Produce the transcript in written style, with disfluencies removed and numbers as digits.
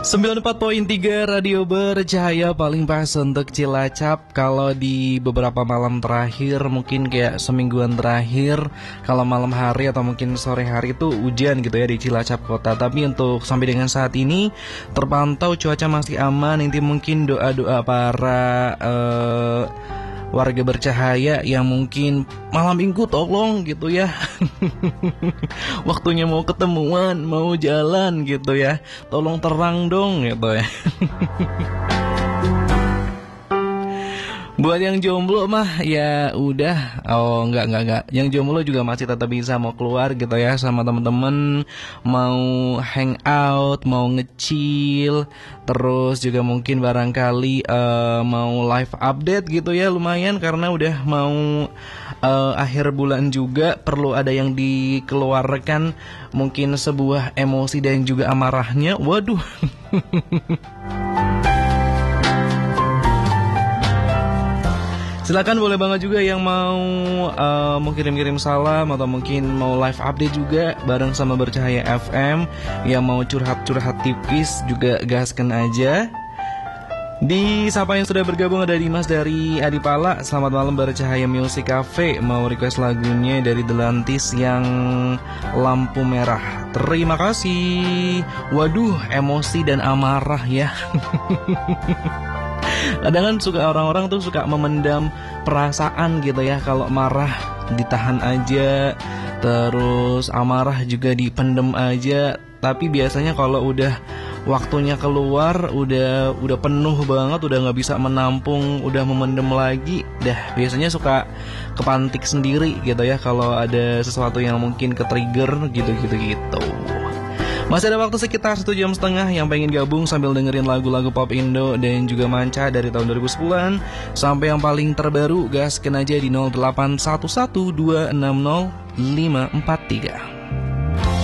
94.3 Radio Bercahaya paling pas untuk Cilacap. Kalau di beberapa malam terakhir, mungkin kayak semingguan terakhir, kalau malam hari atau mungkin sore hari itu hujan gitu ya di Cilacap kota. Tapi untuk sampai dengan saat ini terpantau cuaca masih aman. Inti mungkin doa-doa para warga bercahaya yang mungkin malam minggu tolong gitu ya. Waktunya mau ketemuan, mau jalan gitu ya. Tolong terang dong gitu ya. Buat yang jomblo mah ya udah. Oh enggak. Yang jomblo juga masih tetap bisa mau keluar gitu ya sama temen-temen, mau hangout, mau nge-chill. Terus juga mungkin barangkali mau live update gitu ya, lumayan karena udah mau akhir bulan juga, perlu ada yang dikeluarkan. Mungkin sebuah emosi dan juga amarahnya. Waduh. Silakan, boleh banget juga yang mau kirim-kirim salam atau mungkin mau live update juga bareng sama Bercahaya FM. Yang mau curhat-curhat tipis juga gaskan aja. Di sapa yang sudah bergabung ada Dimas dari Adipala. Selamat malam Bercahaya Music Cafe. Mau request lagunya dari Delantis yang Lampu Merah. Terima kasih. Waduh, emosi dan amarah ya. Kadang kan suka orang-orang tuh suka memendam perasaan gitu ya. Kalau marah ditahan aja, terus amarah juga dipendem aja. Tapi biasanya kalau udah waktunya keluar, udah penuh banget, udah nggak bisa menampung, udah memendam lagi, dah biasanya suka kepantik sendiri gitu ya. Kalau ada sesuatu yang mungkin ke-trigger gitu. Masih ada waktu sekitar 1,5 jam yang pengen gabung sambil dengerin lagu-lagu pop Indo dan juga manca dari tahun 2010-an sampai yang paling terbaru. Gaskan aja di 0811260543.